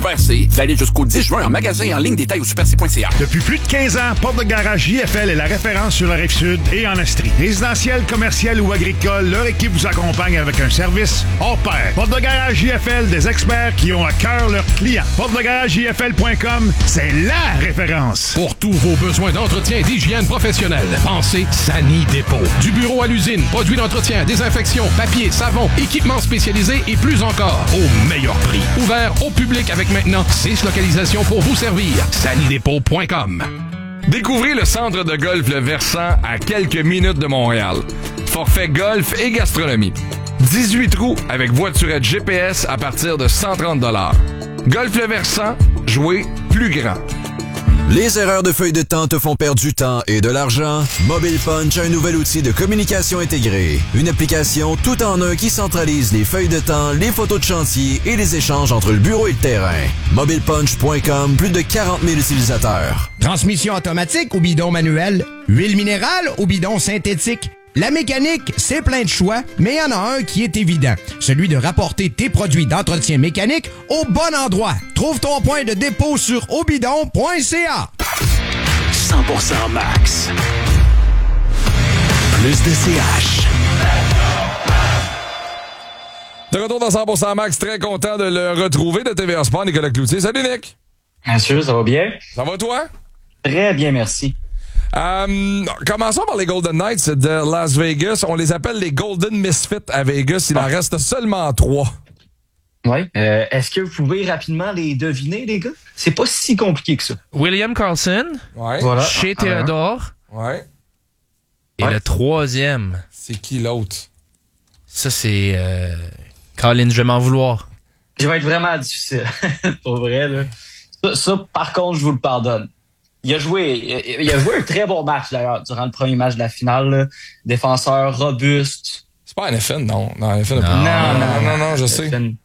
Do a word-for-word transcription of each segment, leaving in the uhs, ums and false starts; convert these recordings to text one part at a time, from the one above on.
Super C, valide jusqu'au dix juin en magasin et en ligne, détail au super c point c a. Depuis plus de quinze ans, Porte de Garage J F L est la référence sur la Rive-Sud et en Estrie. Résidentiel, commercial ou agricole, leur équipe vous accompagne avec un service hors pair. Porte de Garage J F L, des experts qui ont à cœur leurs clients. porte de garage j f l point com, c'est la référence. Pour tous vos besoins d'entretien et d'hygiène professionnelle, pensez Sani Dépôt. Du bureau à l'usine, produits d'entretien, désinfection, papier, savon, équipements spécialisés et plus encore, au meilleur prix. Ouvert au public avec maintenant six localisations pour vous servir. sani dépôt point com. Découvrez le centre de golf Le Versant à quelques minutes de Montréal. Forfait golf et gastronomie. dix-huit trous avec voiturette G P S à partir de cent trente dollars. Golf Le Versant, jouez plus grand. Les erreurs de feuille de temps te font perdre du temps et de l'argent? Mobile Punch a un nouvel outil de communication intégrée. Une application tout en un qui centralise les feuilles de temps, les photos de chantier et les échanges entre le bureau et le terrain. mobile punch point com, plus de quarante mille utilisateurs. Transmission automatique ou bidon manuel? Huile minérale ou bidon synthétique? La mécanique, c'est plein de choix, mais il y en a un qui est évident. Celui de rapporter tes produits d'entretien mécanique au bon endroit. Trouve ton point de dépôt sur obidon point c a. cent pour cent max. Plus de C H. De retour dans cent pour cent Max, très content de le retrouver de T V A Sport, Nicolas Cloutier. Salut Nick! Bien sûr, ça va bien? Ça va toi? Très bien, merci. Euh, commençons par les Golden Knights de Las Vegas. On les appelle les Golden Misfits à Vegas. Il en reste seulement trois. Oui. Euh, est-ce que vous pouvez rapidement les deviner, les gars? C'est pas si compliqué que ça. William Karlsson. Ouais. Voilà. Chez Theodore. Ouais. Et Ouais. le troisième. C'est qui l'autre? Ça, c'est... Euh... Colin, je vais m'en vouloir. Je vais être vraiment difficile. Pour vrai, là. Ça, ça, par contre, je vous le pardonne. Il a joué, il a joué un très bon match, d'ailleurs, durant le premier match de la finale, là. Défenseur robuste. C'est pas N F N, non. Non, N F N Non. pas. Non, non, non, non, je sais.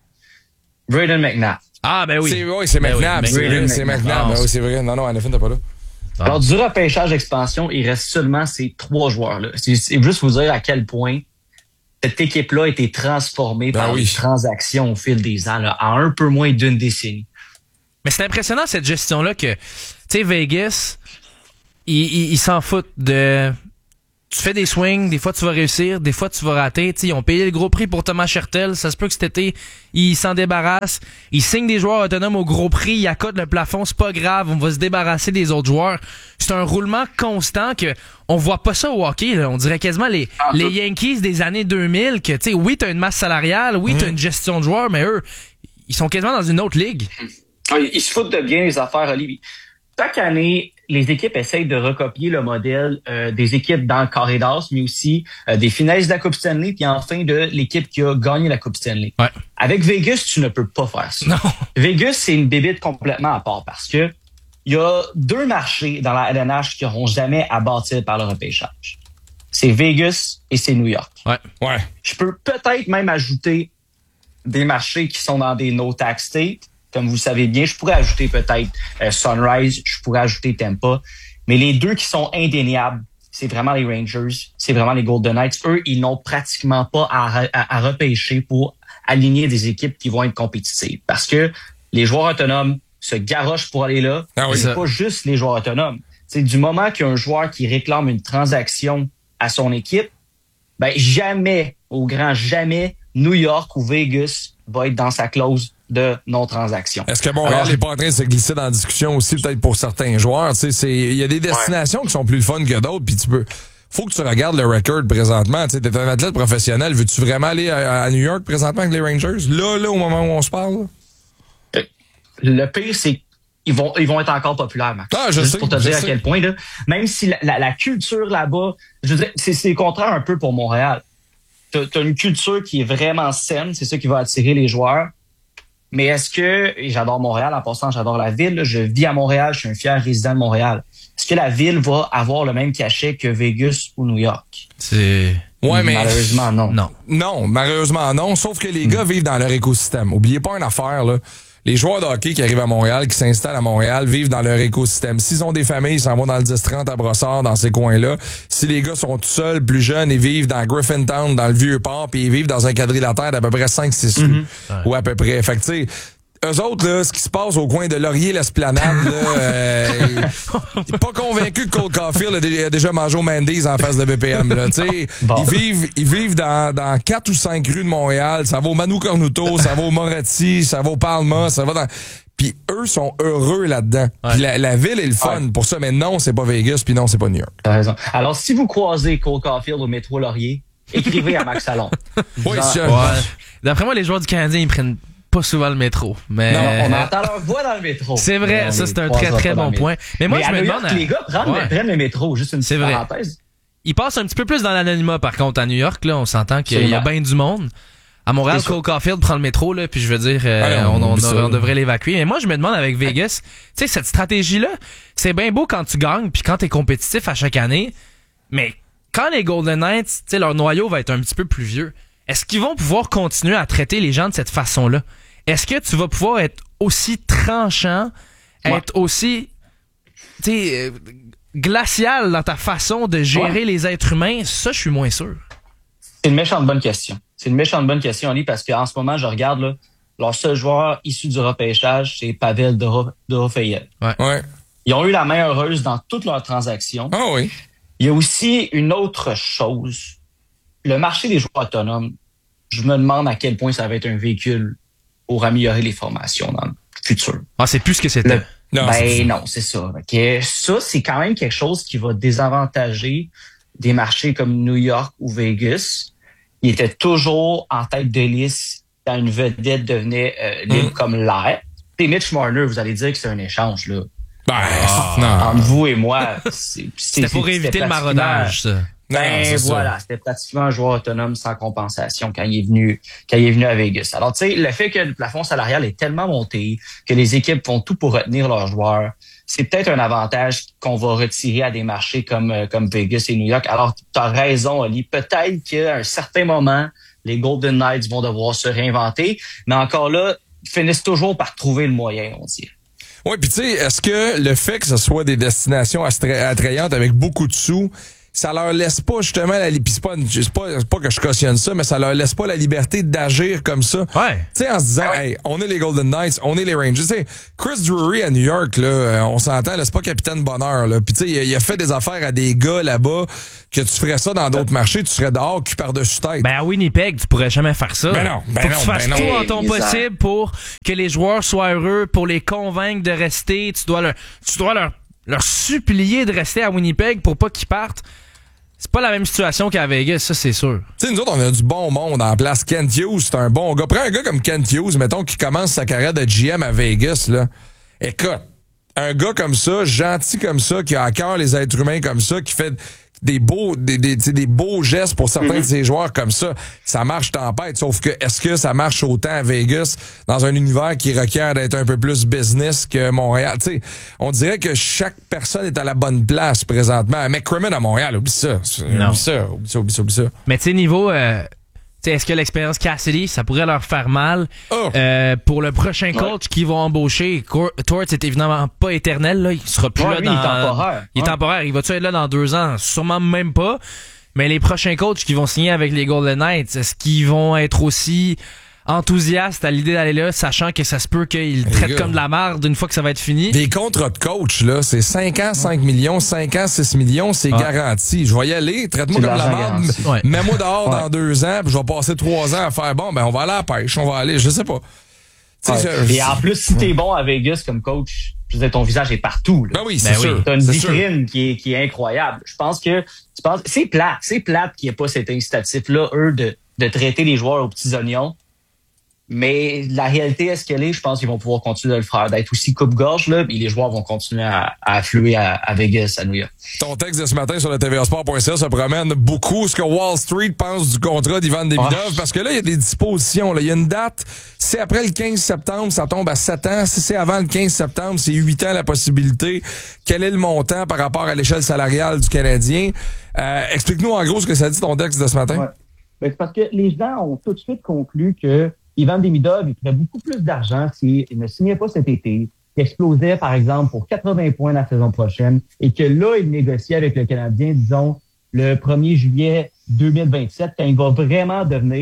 Braden McNabb. Ah, ben oui. C'est, oui, c'est Ben McNabb. oui, c'est McNabb. vrai, c'est McNabb. Ah, Ben oui, c'est vrai. Non, non, N F N t'es pas là. Alors, du repêchage expansion, il reste seulement ces trois joueurs-là. C'est, c'est juste vous dire à quel point cette équipe-là a été transformée Ben par oui. les transactions au fil des ans, là, en un peu moins d'une décennie. Mais c'est impressionnant, cette gestion-là, que, tu sais, Vegas, ils, ils, ils s'en foutent de... Tu fais des swings, des fois tu vas réussir, des fois tu vas rater. T'sais, ils ont payé le gros prix pour Thomas Hertel. Ça se peut que cet été, ils s'en débarrassent. Ils signent des joueurs autonomes au gros prix, ils accotent le plafond, c'est pas grave, on va se débarrasser des autres joueurs. C'est un roulement constant que on voit pas ça au hockey. Là. On dirait quasiment les, les Yankees des années deux mille que, tu sais, oui, t'as une masse salariale, oui, t'as une gestion de joueurs, mais eux, ils sont quasiment dans une autre ligue. Ils se foutent de bien les affaires, Olivier. Chaque année, les équipes essayent de recopier le modèle euh, des équipes dans le carré d'as, mais aussi euh, des finales de la Coupe Stanley, puis enfin de l'équipe qui a gagné la Coupe Stanley. Ouais. Avec Vegas, tu ne peux pas faire ça. Non. Vegas, c'est une bébite complètement à part parce que il y a deux marchés dans la L N H qui n'auront jamais à bâtir par le repêchage. C'est Vegas et c'est New York. Ouais. Ouais. Je peux peut-être même ajouter des marchés qui sont dans des no-tax states. Comme vous le savez bien, je pourrais ajouter peut-être euh, Sunrise, je pourrais ajouter Tampa. Mais les deux qui sont indéniables, c'est vraiment les Rangers, c'est vraiment les Golden Knights. Eux, ils n'ont pratiquement pas à, à, à repêcher pour aligner des équipes qui vont être compétitives. Parce que les joueurs autonomes se garochent pour aller là. Ah oui, c'est ça. pas juste les joueurs autonomes. C'est du moment qu'il y a un joueur qui réclame une transaction à son équipe, ben jamais, au grand jamais, New York ou Vegas va être dans sa clause de non-transaction. Est-ce que Montréal Alors, n'est pas en train de se glisser dans la discussion aussi, peut-être pour certains joueurs? Tu sais, c'est, il y a des destinations qui sont plus le fun que d'autres, puis tu peux, faut que tu regardes le record présentement. Tu sais, t'es un athlète professionnel. Veux-tu vraiment aller à, à New York présentement avec les Rangers? Là, là, au moment où on se parle? Là? Le pire, c'est qu'ils vont, ils vont être encore populaires, Max. Ah, je Juste sais, pour te je dire sais. à quel point, là, même si la, la, la culture là-bas, je veux dire, c'est, c'est le contraire un peu pour Montréal. T'as, t'as une culture qui est vraiment saine, c'est ça qui va attirer les joueurs. Mais est-ce que, et j'adore Montréal, en passant, j'adore la ville, là, je vis à Montréal, je suis un fier résident de Montréal. Est-ce que la ville va avoir le même cachet que Vegas ou New York? C'est... Ouais, mais. Malheureusement, non. Non. Non, malheureusement non. Sauf que les gars vivent dans leur écosystème. Oubliez pas une affaire, là. Les joueurs de hockey qui arrivent à Montréal, qui s'installent à Montréal, vivent dans leur écosystème. S'ils ont des familles, ils s'en vont dans le dix trente à Brossard, dans ces coins-là. Si les gars sont tout seuls, plus jeunes, ils vivent dans Griffintown, dans le Vieux-Port, puis ils vivent dans un quadrilatère d'à peu près cinq six rues. Mm-hmm. Ou à peu près. Fait que, tu sais, eux autres, là, ce qui se passe au coin de Laurier-l'Esplanade, là, euh, pas convaincu que Cole Caulfield a déjà mangé au Mendy's en face de B P M. Là, bon. Ils vivent, ils vivent dans, dans quatre ou cinq rues de Montréal. Ça va au Manu Cornuto, ça va au Moretti, ça va au Palma, ça va dans... Puis eux sont heureux là-dedans. Ouais. Puis la, la ville est le fun ouais. pour ça. Mais non, c'est pas Vegas, puis non, c'est pas New York. T'as raison. Alors, si vous croisez Cole Caulfield au métro Laurier, écrivez à Max Salon. Oui, Genre, ça. Ouais. D'après moi, les joueurs du Canadien, ils prennent pas souvent le métro. Mais non, on entend leur voix dans le métro. C'est vrai, ça c'est un très très bon point. Mais moi, mais je me New demande... York, à... les gars prennent, ouais. prennent le métro, juste une petite parenthèse. Ils passent un petit peu plus dans l'anonymat, par contre, à New York, là, on s'entend qu'il y a bien du monde. À Montréal, Cole Caulfield prend le métro, là, puis je veux dire, euh, ah non, on, on, on, on devrait l'évacuer. Mais moi, je me demande avec Vegas, tu sais, cette stratégie-là, c'est bien beau quand tu gagnes, puis quand t'es compétitif à chaque année, mais quand les Golden Knights, tu sais, leur noyau va être un petit peu plus vieux, est-ce qu'ils vont pouvoir continuer à traiter les gens de cette façon-là? Est-ce que tu vas pouvoir être aussi tranchant, ouais. être aussi, tu sais, euh, glacial dans ta façon de gérer ouais. les êtres humains? Ça, je suis moins sûr. C'est une méchante bonne question. C'est une méchante bonne question, Oli, parce qu'en ce moment, je regarde, là, leur seul joueur issu du repêchage, c'est Pavel Dorofeyev. Ouais. ouais. Ils ont eu la main heureuse dans toutes leurs transactions. Ah oui. Il y a aussi une autre chose. Le marché des joueurs autonomes, je me demande à quel point ça va être un véhicule pour améliorer les formations dans le futur. Ah, c'est plus ce que c'était. Le, non, ben c'est non, c'est ça. Okay. Ça, c'est quand même quelque chose qui va désavantager des marchés comme New York ou Vegas. Il était toujours en tête de liste quand une vedette devenait euh, libre mm. comme l'air. Et Mitch Marner, vous allez dire que c'est un échange, là. Ben, ah, non. Entre vous et moi, c'est, c'est, c'était pour c'est, éviter le maraudage, ça. Ben non, voilà, ça. C'était pratiquement un joueur autonome sans compensation quand il est venu quand il est venu à Vegas. Alors tu sais, le fait que le plafond salarial est tellement monté que les équipes font tout pour retenir leurs joueurs, c'est peut-être un avantage qu'on va retirer à des marchés comme comme Vegas et New York. Alors tu as raison, Oli, peut-être qu'à un certain moment, les Golden Knights vont devoir se réinventer, mais encore là, ils finissent toujours par trouver le moyen, on dirait. Oui, puis tu sais, est-ce que le fait que ce soit des destinations attrayantes avec beaucoup de sous, ça leur laisse pas justement la liberté, c'est pas, c'est pas, c'est pas que je cautionne ça, mais ça leur laisse pas la liberté d'agir comme ça. Ouais. Tu sais, en se disant, ouais. hey, on est les Golden Knights, on est les Rangers. Tu sais, Chris Drury à New York, là, on s'entend, là, c'est pas capitaine bonheur, là. Puis tu sais, il, il a fait des affaires à des gars là-bas que tu ferais ça dans d'autres marchés, tu serais dehors, cul par-dessus tête. Ben à Winnipeg, tu pourrais jamais faire ça. Ben non, ben Faut non, que tu fasses ben tout non. en ton possible pour que les joueurs soient heureux, pour les convaincre de rester. Tu dois leur, tu dois leur, leur supplier de rester à Winnipeg pour pas qu'ils partent. C'est pas la même situation qu'à Vegas, ça c'est sûr. Tu sais, nous autres, on a du bon monde en place. Kent Hughes, c'est un bon gars. Prends un gars comme Kent Hughes, mettons, qui commence sa carrière de G M à Vegas, là. Écoute, un gars comme ça, gentil comme ça, qui a à cœur les êtres humains comme ça, qui fait des beaux des, des, des beaux gestes pour certains mm-hmm. de ses joueurs comme ça, ça marche tempête. Sauf que, est-ce que ça marche autant à Vegas dans un univers qui requiert d'être un peu plus business que Montréal? Tu sais, on dirait que chaque personne est à la bonne place présentement. McCrimmon à Montréal, oublie ça. Non. Oublie ça, oublie ça, oublie ça, oublie ça. Mais tu sais, niveau... Euh... T'sais, est-ce que l'expérience Cassidy, ça pourrait leur faire mal oh. euh, pour le prochain coach ouais. qu'ils vont embaucher? Torts est évidemment pas éternel, là. Il sera plus ouais, là lui, dans... Il est temporaire. Il est ouais. temporaire. Il va-tu être là dans deux ans? Sûrement même pas. Mais les prochains coachs qui vont signer avec les Golden Knights, est-ce qu'ils vont être aussi enthousiastes à l'idée d'aller là, sachant que ça se peut qu'ils le traitent comme de la merde une fois que ça va être fini? Des contrats de coach, là, c'est cinq ans, cinq millions, cinq ans, six millions, c'est ouais. garanti. Je vais y aller, traite-moi comme de la merde, ouais. mets-moi dehors ouais. dans deux ans, puis je vais passer trois ans à faire, bon, ben on va aller à la pêche, on va aller, je sais pas. Ouais. Je, Et en plus, si t'es bon à Vegas comme coach, je veux dire, ton visage est partout. Là. Ben oui, c'est ben sûr. Oui. T'as une c'est vitrine qui est, qui est incroyable. Je pense que, tu penses, c'est plate, c'est plate qu'il n'y ait pas cet incitatif-là, eux, de, de traiter les joueurs aux petits oignons. Mais la réalité, est-ce qu'elle est? Je pense qu'ils vont pouvoir continuer de le faire, d'être aussi coupe-gorge, là, et les joueurs vont continuer à, à affluer à, à Vegas, à New York. Ton texte de ce matin sur le T V A Sport point C A se promène beaucoup ce que Wall Street pense du contrat d'Ivan Demidov, oh. parce que là, il y a des dispositions, là. Il y a une date. Si après le quinze septembre, ça tombe à sept ans. Si c'est avant le quinze septembre, c'est huit ans la possibilité. Quel est le montant par rapport à l'échelle salariale du Canadien? Euh, explique-nous en gros ce que ça dit ton texte de ce matin. Ouais. Ben, c'est parce que les gens ont tout de suite conclu que Ivan Demidov, il ferait beaucoup plus d'argent s'il ne signait pas cet été, qu'il explosait, par exemple, pour quatre-vingts points la saison prochaine, et que là, il négociait avec le Canadien, disons, le premier juillet deux mille vingt-sept, quand il va vraiment devenir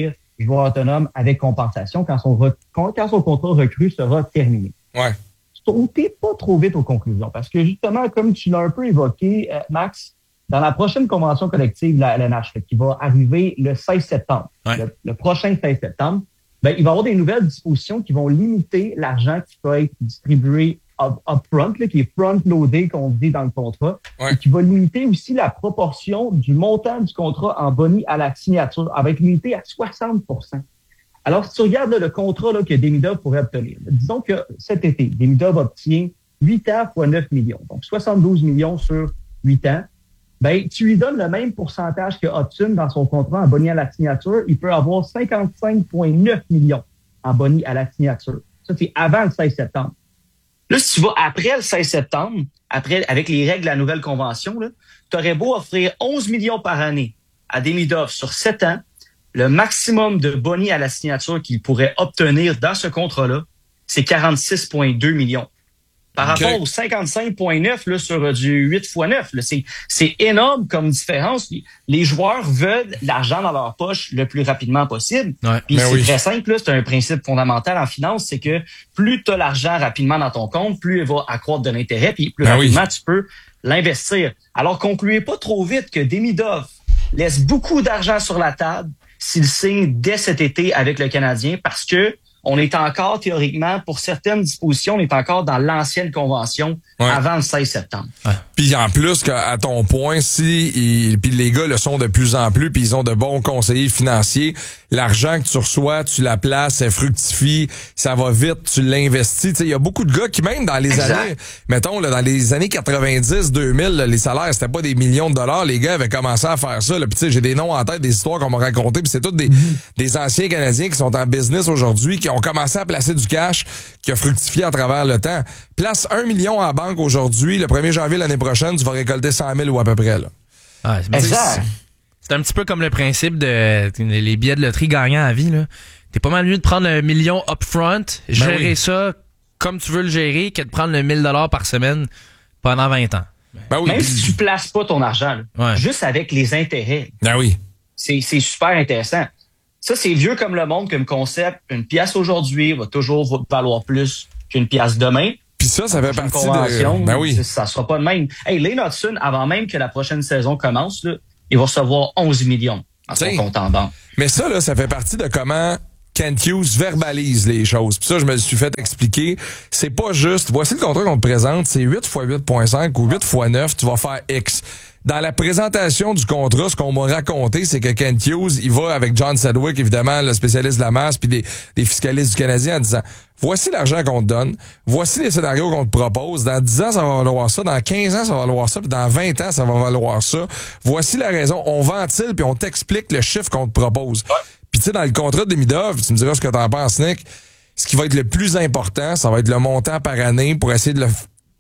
joueur autonome avec compensation quand son, re- quand son contrat recru sera terminé. Ouais. Sautez pas trop vite aux conclusions parce que justement, comme tu l'as un peu évoqué, euh, Max, dans la prochaine convention collective de la L N H qui va arriver le seize septembre, ouais. le, le prochain seize septembre, ben, il va y avoir des nouvelles dispositions qui vont limiter l'argent qui peut être distribué up, upfront, là, qui est front-loadé, qu'on dit dans le contrat, ouais. et qui va limiter aussi la proportion du montant du contrat en boni à la signature. Elle va être limitée à soixante pour cent. Alors, si tu regardes là, le contrat là, que Demidov pourrait obtenir, là, disons que cet été, Demidov obtient huit ans fois neuf millions, donc soixante-douze millions sur huit ans, ben, tu lui donnes le même pourcentage que Hudson dans son contrat en boni à la signature, il peut avoir cinquante-cinq virgule neuf millions en boni à la signature. Ça, c'est avant le seize septembre. Là, si tu vas après le seize septembre, après, avec les règles de la nouvelle convention, tu aurais beau offrir onze millions par année à Demidov sur sept ans, le maximum de boni à la signature qu'il pourrait obtenir dans ce contrat-là, c'est quarante-six virgule deux millions. Par okay. rapport aux cinquante-cinq virgule neuf là, sur du huit fois neuf, là, c'est, c'est énorme comme différence. Les joueurs veulent l'argent dans leur poche le plus rapidement possible. Ouais, Puis c'est oui. très simple, là, c'est un principe fondamental en finance, c'est que plus tu as l'argent rapidement dans ton compte, plus il va accroître de l'intérêt, puis plus ben rapidement oui. tu peux l'investir. Alors concluez pas trop vite que Demidov laisse beaucoup d'argent sur la table s'il signe dès cet été avec le Canadien, parce que on est encore, théoriquement, pour certaines dispositions, on est encore dans l'ancienne convention ouais. avant le seize septembre. Ouais. Puis en plus, à ton point, si il, puis les gars le sont de plus en plus, puis ils ont de bons conseillers financiers, l'argent que tu reçois, tu la places, ça fructifie, ça va vite, tu l'investis. Il y a beaucoup de gars qui, même dans les exact. années, mettons, là, dans les années quatre-vingt-dix, deux mille, là, les salaires, c'était pas des millions de dollars, les gars avaient commencé à faire ça. Puis tu sais, j'ai des noms en tête, des histoires qu'on m'a racontées, puis c'est tous des, mm-hmm. des anciens Canadiens qui sont en business aujourd'hui, qui ont commencé à placer du cash, qui a fructifié à travers le temps. Place un million en banque aujourd'hui, le premier janvier l'année prochaine, tu vas récolter cent mille ou à peu près. Là. Ah, c'est, exact. C'est un petit peu comme le principe de les billets de loterie gagnants à vie. Là. T'es pas mal mieux de prendre un million upfront, gérer ben oui. ça comme tu veux le gérer, que de prendre le mille dollars par semaine pendant vingt ans. Ben oui. Même si tu places pas ton argent, là, ouais. juste avec les intérêts. Ben oui. C'est, c'est super intéressant. Ça, c'est vieux comme le monde, comme concept. Une pièce aujourd'hui va toujours valoir plus qu'une pièce demain. Puis ça, ça fait partie de... Ben oui. Ça sera pas de même. Hey, Lane Hudson, avant même que la prochaine saison commence, là, il va recevoir onze millions en son compte en banque. Mais ça, là, ça fait partie de comment Kent Hughes verbalise les choses. Puis ça, je me suis fait expliquer. C'est pas juste, voici le contrat qu'on te présente, c'est huit fois huit virgule cinq ou huit fois neuf, tu vas faire X. Dans la présentation du contrat, ce qu'on m'a raconté, c'est que Kent Hughes, il va avec John Sedgwick, évidemment, le spécialiste de la masse, puis des, des fiscalistes du Canadien, en disant, voici l'argent qu'on te donne, voici les scénarios qu'on te propose, dans dix ans, ça va valoir ça, dans quinze ans, ça va valoir ça, puis dans vingt ans, ça va valoir ça. Voici la raison. On ventile, puis on t'explique le chiffre qu'on te propose. Ouais. Puis tu sais, dans le contrat de Demidov, tu me diras ce que t'en penses, Nick, ce qui va être le plus important, ça va être le montant par année pour essayer de le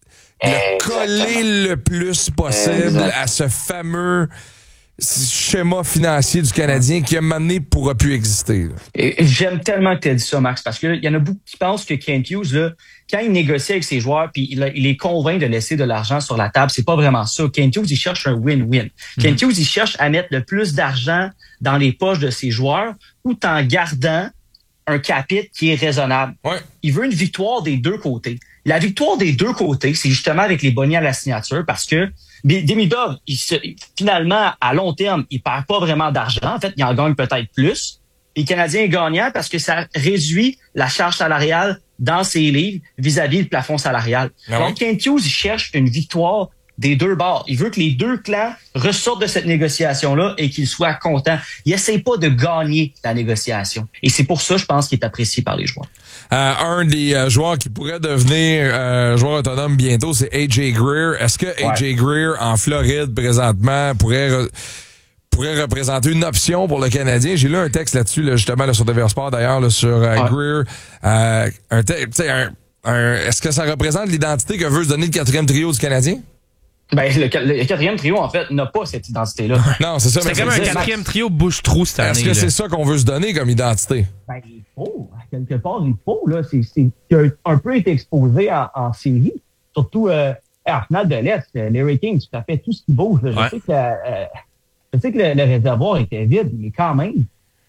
le coller le plus possible exact. À ce fameux schéma financier du Canadien qui a mené pourra plus exister. Et j'aime tellement que tu as dit ça, Max, parce que il y en a beaucoup qui pensent que Kent Hughes, là, quand il négocie avec ses joueurs puis il, il est convainc de laisser de l'argent sur la table, c'est pas vraiment ça. Kent Hughes, il cherche un win-win. Mm-hmm. Kent Hughes, il cherche à mettre le plus d'argent dans les poches de ses joueurs tout en gardant un capite qui est raisonnable. Ouais. Il veut une victoire des deux côtés. La victoire des deux côtés, c'est justement avec les bonnets à la signature parce que Demidov, il se, finalement, à long terme, il perd pas vraiment d'argent. En fait, il en gagne peut-être plus. Les Canadiens est gagnant parce que ça réduit la charge salariale dans ses livres vis-à-vis du plafond salarial. Ah Donc, oui. Kent Hughes, il cherche une victoire des deux bords. Il veut que les deux clans ressortent de cette négociation-là et qu'ils soient contents. Il essaie pas de gagner la négociation. Et c'est pour ça, je pense, qu'il est apprécié par les joueurs. Euh, un des euh, joueurs qui pourrait devenir euh, joueur autonome bientôt, c'est A J Greer. Est-ce que ouais. A J Greer, en Floride, présentement, pourrait... Re- pourrait représenter une option pour le Canadien? J'ai lu un texte là-dessus, là, justement, là, sur T V R Sport, d'ailleurs, là, sur euh, ouais. Greer. Euh, un te- un, un, est-ce que ça représente l'identité que veut se donner le quatrième trio du Canadien? Ben, le, le quatrième trio, en fait, n'a pas cette identité-là. Non, c'est ça. C'est comme un quatrième trio bouche-trou cette année. Est-ce que là? c'est ça qu'on veut se donner comme identité? Ben, il faut. À quelque part, il faut. Là. C'est, c'est qui a un peu été exposé en, en série. Surtout euh, en finale de l'Est. Larry King, tu as fait tout ce qui bouge. Là. Je, ouais. sais que la, euh, je sais que le, le réservoir était vide, mais quand même,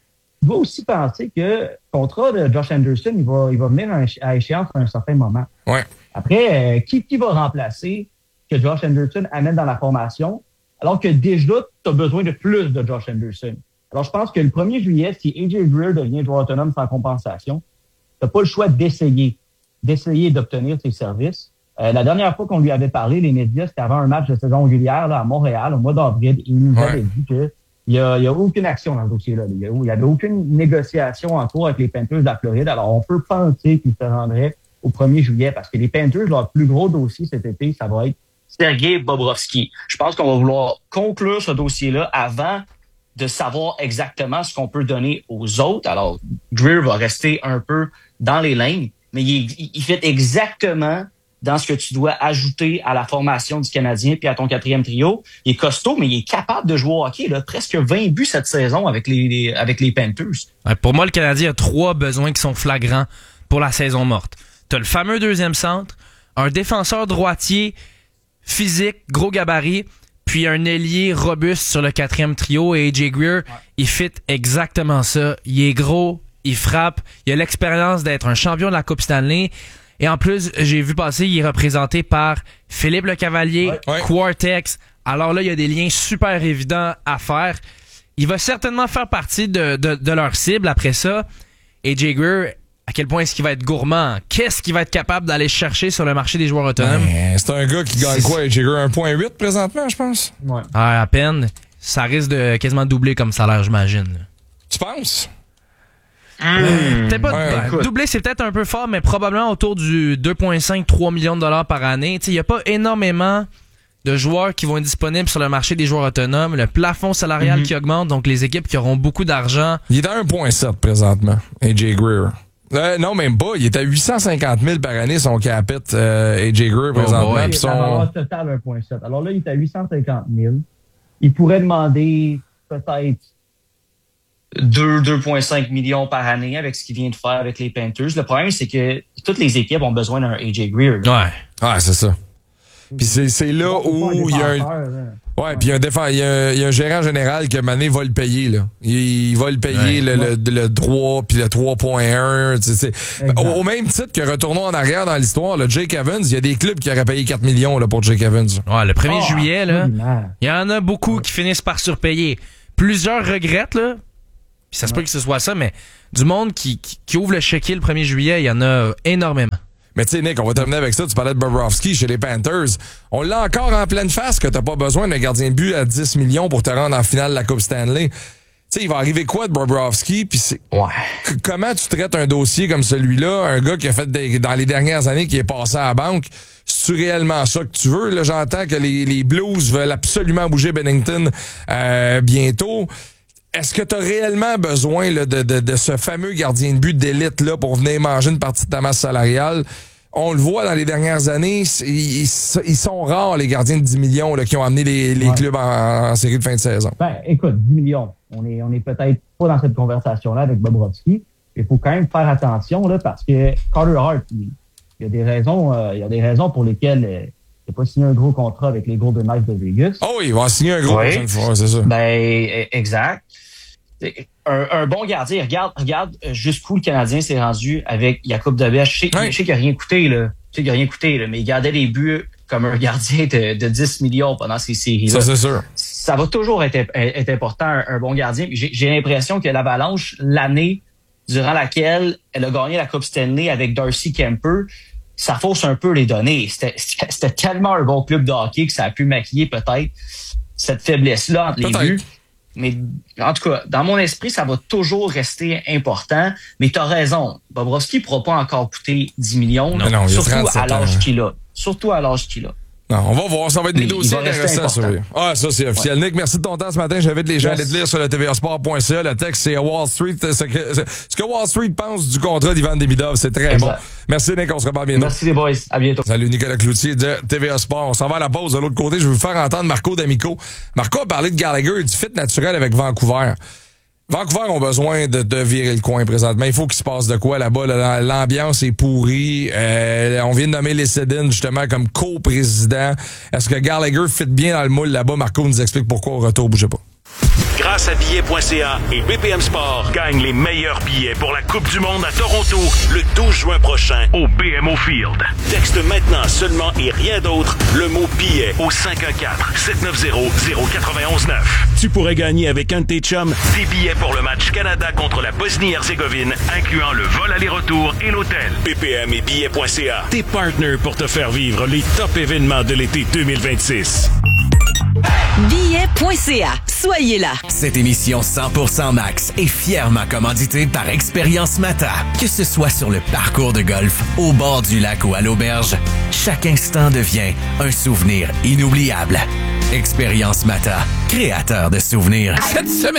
dois aussi penser que le contrat de Josh Anderson, il va, il va venir à échéance à un certain moment. Ouais. Après, euh, qui, qui va remplacer que Josh Anderson amène dans la formation, alors que déjà, tu as besoin de plus de Josh Anderson. Alors, je pense que le premier juillet, si A J Greer devient joueur autonome sans compensation, tu n'as pas le choix d'essayer, d'essayer d'obtenir ses services. Euh, la dernière fois qu'on lui avait parlé, les médias, c'était avant un match de saison régulière là, à Montréal, au mois d'avril, et il nous avait ouais. dit que il y a, il y a aucune action dans ce dossier-là. Il y a, il y avait aucune négociation en cours avec les Panthers de la Floride. Alors, on peut penser qu'il se rendrait au premier juillet parce que les Panthers, leur plus gros dossier cet été, ça va être Sergei Bobrovsky. Je pense qu'on va vouloir conclure ce dossier-là avant de savoir exactement ce qu'on peut donner aux autres. Alors, Greer va rester un peu dans les lignes, mais il, il fait exactement dans ce que tu dois ajouter à la formation du Canadien puis à ton quatrième trio. Il est costaud, mais il est capable de jouer au hockey. Là, presque vingt buts cette saison avec les, les, avec les Panthers. Ouais, pour moi, le Canadien a trois besoins qui sont flagrants pour la saison morte. Tu as le fameux deuxième centre, un défenseur droitier physique, gros gabarit, puis un ailier robuste sur le quatrième trio. Et A J Greer, ouais. il fit exactement ça. Il est gros, il frappe, il a l'expérience d'être un champion de la Coupe Stanley. Et en plus, j'ai vu passer, il est représenté par Philippe Lecavalier, ouais, ouais. Quartex. Alors là, il y a des liens super évidents à faire. Il va certainement faire partie de, de, de leur cible après ça. A J Greer, à quel point est-ce qu'il va être gourmand? Qu'est-ce qu'il va être capable d'aller chercher sur le marché des joueurs autonomes? Ben, c'est un gars qui gagne quoi, A J Greer? un virgule huit présentement, je pense? Ouais. Ah, à peine. Ça risque de quasiment doubler comme salaire, j'imagine. Tu penses? Mmh. Peut-être pas ouais, ben, doubler, c'est peut-être un peu fort, mais probablement autour du deux virgule cinq à trois millions de dollars par année. Il n'y a pas énormément de joueurs qui vont être disponibles sur le marché des joueurs autonomes. Le plafond salarial mmh. qui augmente, donc les équipes qui auront beaucoup d'argent. Il est à un virgule sept présentement, A J Greer. Euh, non, même pas. Il est à huit cent cinquante mille par année, son capite, euh, A J Greer, présentement. Oh, ouais. son... Alors, total un virgule sept. Alors là, il est à huit cent cinquante mille. Il pourrait demander peut-être deux virgule cinq millions par année avec ce qu'il vient de faire avec les Panthers. Le problème, c'est que toutes les équipes ont besoin d'un A J Greer. Là. Ouais. Ouais, c'est ça. Puis c'est, c'est là où il y a un... Ouais, puis il y a un défend, il y a un, il y a un gérant général qui, à un moment donné, va le payer, là. Il, il va le payer, ouais, le, ouais. le, le droit, puis le trois virgule un, tu sais. Au, au même titre que retournons en arrière dans l'histoire, le Jake Evans, il y a des clubs qui auraient payé quatre millions, là, pour Jake Evans. Ouais, le premier oh, juillet, là, il y en a beaucoup ouais. qui finissent par surpayer. Plusieurs regrettent, là. Puis ça se peut que ce soit ça, mais du monde qui, qui, qui ouvre le chéquier le premier juillet, il y en a énormément. Mais tu sais, Nick, on va terminer avec ça. Tu parlais de Bobrovsky chez les Panthers. On l'a encore en pleine face que t'as pas besoin d'un gardien de but à dix millions pour te rendre en finale de la Coupe Stanley. Tu sais, il va arriver quoi de Bobrovsky? Puis c'est ouais. C- comment tu traites un dossier comme celui-là, un gars qui a fait des, dans les dernières années, qui est passé à la banque? C'est-tu réellement ça que tu veux? Là, j'entends que les, les Blues veulent absolument bouger Bennington euh, bientôt. Est-ce que tu as réellement besoin là, de, de, de ce fameux gardien de but d'élite là pour venir manger une partie de ta masse salariale? On le voit dans les dernières années, ils, ils sont rares les gardiens de dix millions là, qui ont amené les, les ouais. clubs en, en série de fin de saison. Ben, écoute, dix millions. On est, on est peut-être pas dans cette conversation-là avec Bobrovsky. Il faut quand même faire attention là, parce que Carter Hart, il, il y a des raisons, euh, il y a des raisons pour lesquelles euh, il n'a pas signé un gros contrat avec les Golden Knights de Vegas. Oh oui, il va signer un gros oui. prochaine fois, c'est ça. Ben, exact. Un, un bon gardien, regarde, regarde jusqu'où le Canadien s'est rendu avec Jakub Dobes. Je sais, oui. je sais qu'il n'a rien coûté, là. Je sais qu'il n'a rien coûté, là, mais il gardait les buts comme un gardien de, de dix millions pendant ces séries-là. Ça, c'est sûr. Ça va toujours être, être important, un, un bon gardien. J'ai, j'ai l'impression que l'Avalanche, l'année durant laquelle elle a gagné la Coupe Stanley avec Darcy Kemper, ça fausse un peu les données. C'était, c'était tellement un bon club de hockey que ça a pu maquiller peut-être cette faiblesse-là entre peut-être. les buts. Mais en tout cas, dans mon esprit, ça va toujours rester important. Mais tu as raison. Bobrovsky ne pourra pas encore coûter dix millions. Non, non, surtout à l'âge ans. qu'il a. Surtout à l'âge qu'il a. Non, on va voir. Ça va être des dossiers intéressants. Ça. Ah, ça, c'est officiel. Ouais. Nick, merci de ton temps ce matin. J'invite les gens yes. à aller te lire sur le T V A Sport point C A. Le texte, c'est Wall Street. Ce que, ce que Wall Street pense du contrat d'Ivan Demidov, c'est très exact. bon. Merci, Nick. On se reparle bientôt. Merci, les boys. À bientôt. Salut, Nicolas Cloutier de T V A Sport. On s'en va à la pause de l'autre côté. Je vais vous faire entendre Marco D'Amico. Marco a parlé de Gallagher et du fit naturel avec Vancouver. Vancouver ont besoin de, de virer le coin présentement. Il faut qu'il se passe de quoi là-bas. Là, l'ambiance est pourrie. Euh, on vient de nommer les Sedin justement comme co-président. Est-ce que Gallagher fit bien dans le moule là-bas? Marco nous explique pourquoi au retour. Bougez pas. Grâce à billets point c a et B P M Sport, gagne les meilleurs billets pour la Coupe du monde à Toronto le douze juin prochain au B M O Field. Texte maintenant seulement et rien d'autre le mot billet au cinq un quatre, sept neuf zéro, zéro neuf un neuf. Tu pourrais gagner avec un de tes chums des billets pour le match Canada contre la Bosnie-Herzégovine, incluant le vol aller-retour et l'hôtel. B P M et billets point c a, tes partenaires pour te faire vivre les top événements de l'été deux mille vingt-six. billets point c a. Soyez là. Cette émission cent pour cent Max est fièrement commanditée par Expérience Mata. Que ce soit sur le parcours de golf, au bord du lac ou à l'auberge, chaque instant devient un souvenir inoubliable. Expérience Mata, créateur de souvenirs. Cette semaine,